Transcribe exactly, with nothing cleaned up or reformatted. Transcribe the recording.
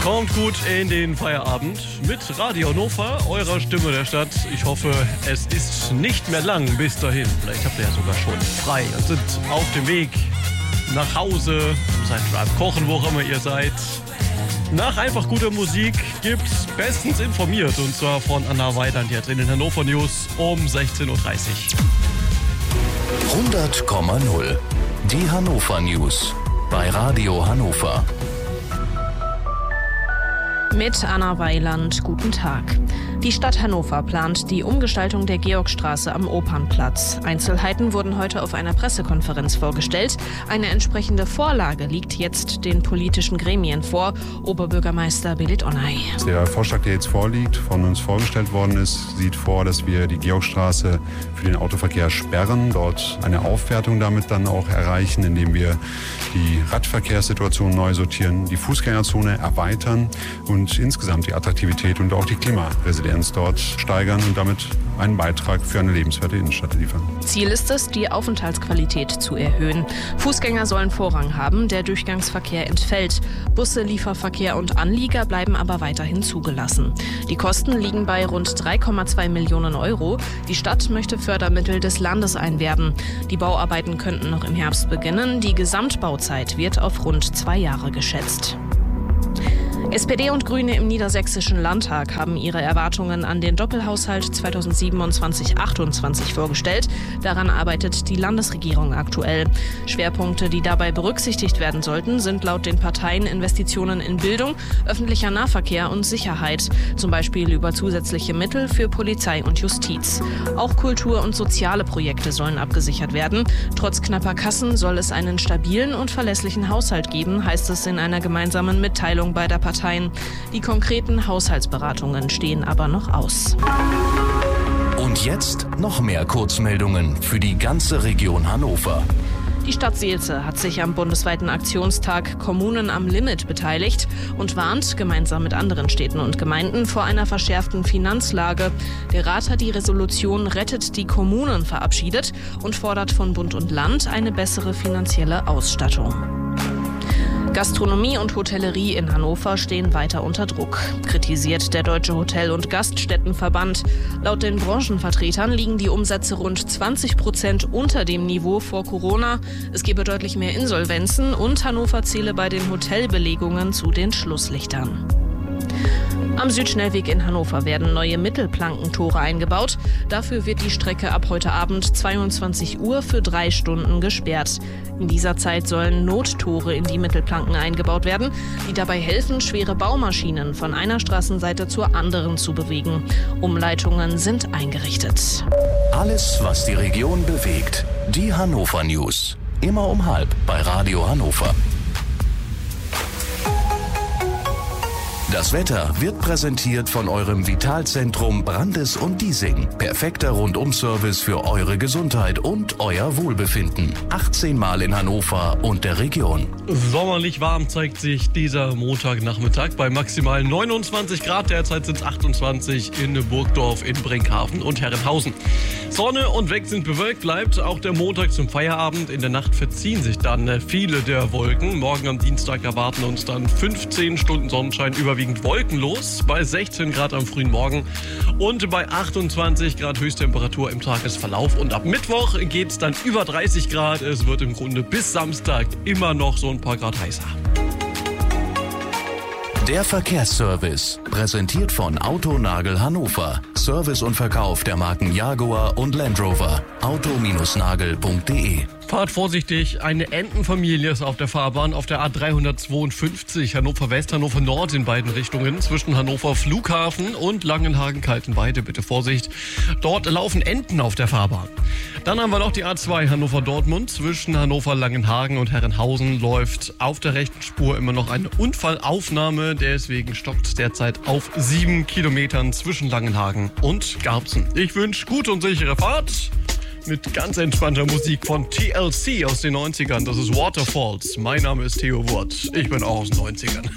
Kommt gut in den Feierabend mit Radio Hannover, eurer Stimme der Stadt. Ich hoffe, es ist nicht mehr lang bis dahin. Vielleicht habt ihr ja sogar schon frei und sind auf dem Weg nach Hause, seid schon am Kochen, wo auch immer ihr seid. Nach einfach guter Musik gibt's bestens informiert, und zwar von Anna Weiland jetzt in den Hannover News um sechzehn Uhr dreißig. hundert Komma null. Die Hannover News bei Radio Hannover. Mit Anna Weiland, guten Tag. Die Stadt Hannover plant die Umgestaltung der Georgstraße am Opernplatz. Einzelheiten wurden heute auf einer Pressekonferenz vorgestellt. Eine entsprechende Vorlage liegt jetzt den politischen Gremien vor. Oberbürgermeister Belit Onay. Der Vorschlag, der jetzt vorliegt, von uns vorgestellt worden ist, sieht vor, dass wir die Georgstraße für den Autoverkehr sperren, dort eine Aufwertung damit dann auch erreichen, indem wir die Radverkehrssituation neu sortieren, die Fußgängerzone erweitern und insgesamt die Attraktivität und auch die Klimaresidenz dort steigern und damit einen Beitrag für eine lebenswerte Innenstadt liefern. Ziel ist es, die Aufenthaltsqualität zu erhöhen. Fußgänger sollen Vorrang haben, der Durchgangsverkehr entfällt. Busse, Lieferverkehr und Anlieger bleiben aber weiterhin zugelassen. Die Kosten liegen bei rund drei Komma zwei Millionen Euro. Die Stadt möchte Fördermittel des Landes einwerben. Die Bauarbeiten könnten noch im Herbst beginnen. Die Gesamtbauzeit wird auf rund zwei Jahre geschätzt. S P D und Grüne im Niedersächsischen Landtag haben ihre Erwartungen an den Doppelhaushalt zweitausendsiebenundzwanzig achtundzwanzig vorgestellt. Daran arbeitet die Landesregierung aktuell. Schwerpunkte, die dabei berücksichtigt werden sollten, sind laut den Parteien Investitionen in Bildung, öffentlicher Nahverkehr und Sicherheit. Zum Beispiel über zusätzliche Mittel für Polizei und Justiz. Auch Kultur- und soziale Projekte sollen abgesichert werden. Trotz knapper Kassen soll es einen stabilen und verlässlichen Haushalt geben, heißt es in einer gemeinsamen Mitteilung beider Parteien. Die konkreten Haushaltsberatungen stehen aber noch aus. Und jetzt noch mehr Kurzmeldungen für die ganze Region Hannover. Die Stadt Seelze hat sich am bundesweiten Aktionstag Kommunen am Limit beteiligt und warnt gemeinsam mit anderen Städten und Gemeinden vor einer verschärften Finanzlage. Der Rat hat die Resolution Rettet die Kommunen verabschiedet und fordert von Bund und Land eine bessere finanzielle Ausstattung. Gastronomie und Hotellerie in Hannover stehen weiter unter Druck, kritisiert der Deutsche Hotel- und Gaststättenverband. Laut den Branchenvertretern liegen die Umsätze rund zwanzig Prozent unter dem Niveau vor Corona. Es gebe deutlich mehr Insolvenzen und Hannover zähle bei den Hotelbelegungen zu den Schlusslichtern. Am Südschnellweg in Hannover werden neue Mittelplankentore eingebaut. Dafür wird die Strecke ab heute Abend zweiundzwanzig Uhr für drei Stunden gesperrt. In dieser Zeit sollen Nottore in die Mittelplanken eingebaut werden, die dabei helfen, schwere Baumaschinen von einer Straßenseite zur anderen zu bewegen. Umleitungen sind eingerichtet. Alles, was die Region bewegt. Die Hannover News. Immer um halb bei Radio Hannover. Das Wetter wird präsentiert von eurem Vitalzentrum Brandes und Diesing. Perfekter Rundum-Service für eure Gesundheit und euer Wohlbefinden. achtzehn Mal in Hannover und der Region. Sommerlich warm zeigt sich dieser Montagnachmittag bei maximal neunundzwanzig Grad. Derzeit sind es achtundzwanzig in Burgdorf, in Brinkhaven und Herrenhausen. Sonne und wechselnd bewölkt bleibt auch der Montag zum Feierabend. In der Nacht verziehen sich dann viele der Wolken. Morgen am Dienstag erwarten uns dann fünfzehn Stunden Sonnenschein, überwiegend wolkenlos, bei sechzehn Grad am frühen Morgen und bei achtundzwanzig Grad Höchsttemperatur im Tagesverlauf. Und ab Mittwoch geht es dann über dreißig Grad. Es wird im Grunde bis Samstag immer noch so ein paar Grad heißer. Der Verkehrsservice, präsentiert von Autonagel Hannover. Service und Verkauf der Marken Jaguar und Land Rover. auto Bindestrich nagel punkt de. Fahrt vorsichtig, eine Entenfamilie ist auf der Fahrbahn auf der A dreihundertzweiundfünfzig Hannover West, Hannover Nord in beiden Richtungen, zwischen Hannover Flughafen und Langenhagen-Kaltenweide. Bitte Vorsicht, dort laufen Enten auf der Fahrbahn. Dann haben wir noch die A zwei Hannover Dortmund, zwischen Hannover Langenhagen und Herrenhausen läuft auf der rechten Spur immer noch eine Unfallaufnahme, deswegen stockt derzeit auf sieben Kilometern zwischen Langenhagen und Garbsen. Ich wünsche gute und sichere Fahrt. Mit ganz entspannter Musik von T L C aus den neunzigern. Das ist Waterfalls. Mein Name ist Theo Wurt. Ich bin auch aus den neunzigern.